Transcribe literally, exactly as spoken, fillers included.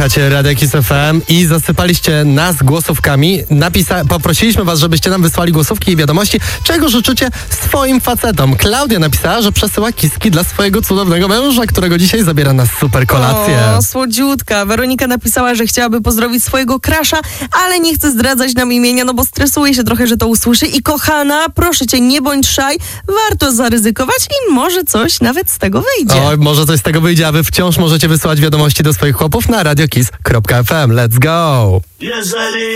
Słuchacie Radia Kiss F M i zasypaliście nas głosówkami. Napisa- poprosiliśmy was, żebyście nam wysłali głosówki i wiadomości, czego życzycie swoim facetom. Klaudia napisała, że przesyła kiski dla swojego cudownego męża, którego dzisiaj zabiera na super kolację. O, słodziutka. Weronika napisała, że chciałaby pozdrowić swojego crusha, ale nie chce zdradzać nam imienia, no bo stresuje się trochę, że to usłyszy. I kochana, proszę cię, nie bądź szaj, warto zaryzykować i może coś nawet z tego wyjdzie. Oj, może coś z tego wyjdzie, a wy wciąż możecie wysyłać wiadomości do swoich chłopów na radiokiss kropka f m. Let's go! Jeżeli